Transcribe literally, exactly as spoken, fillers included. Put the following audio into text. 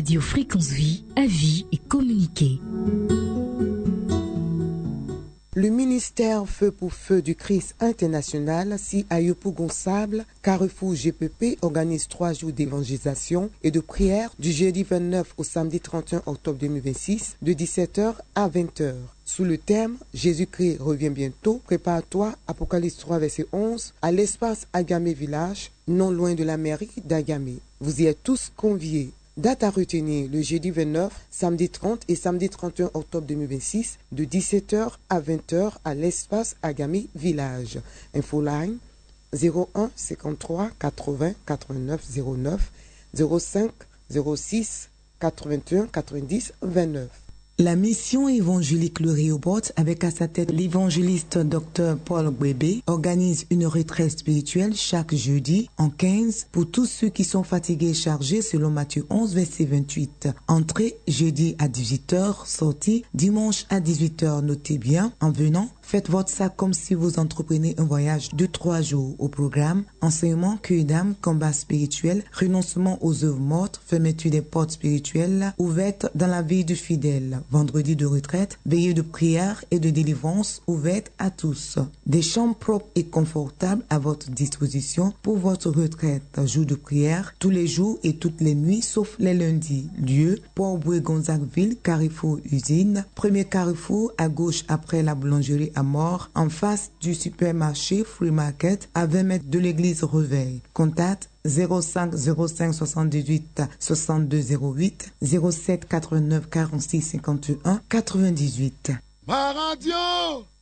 Radio Fréquence Vie, avis et communiquer. Le ministère Feu pour Feu du Christ international, si à Yopougon-Sable, Carrefour G P P organise trois jours d'évangélisation et de prière du jeudi vingt-neuf au samedi trente et un octobre deux mille vingt-six de dix-sept heures à vingt heures. Sous le thème « Jésus-Christ revient bientôt, prépare-toi » Apocalypse trois, verset onze, à l'espace Agamé Village, non loin de la mairie d'Agamé. Vous y êtes tous conviés. Date à retenir, le jeudi vingt-neuf, samedi trente et samedi trente et un octobre deux mille vingt-six, de dix-sept heures à vingt heures à l'espace Agamé Village. Infoline zéro un cinquante-trois quatre-vingts quatre-vingt-neuf zéro neuf zéro cinq zéro six quatre-vingt-un quatre-vingt-dix vingt-neuf. La mission évangélique Le Réobot, avec à sa tête l'évangéliste Dr Paul Bébé, organise une retraite spirituelle chaque jeudi en quinze pour tous ceux qui sont fatigués et chargés selon Matthieu onze, verset vingt-huit. Entrée jeudi à dix-huit heures, sortie dimanche à dix-huit heures. Notez bien, en venant, faites votre sac comme si vous entreprenez un voyage de trois jours. Au programme, enseignement, cueil d'âme, combat spirituel, renoncement aux œuvres mortes, fermeture des portes spirituelles ouvertes dans la vie du fidèle. Vendredi de retraite, veillée de prière et de délivrance ouverte à tous. Des chambres propres et confortables à votre disposition pour votre retraite. Jour de prière, tous les jours et toutes les nuits, sauf les lundis. Lieu, Port-Boué-Gonzagueville, Carrefour Usine. Premier Carrefour, à gauche après la boulangerie à Mort, en face du supermarché Free Market, à vingt mètres de l'église Reveil. Contact zéro cinq zéro cinq soixante-dix-huit soixante-deux zéro huit, zéro sept quatre-vingt-neuf quarante-six cinquante et un quatre-vingt-dix-huit. Ma radio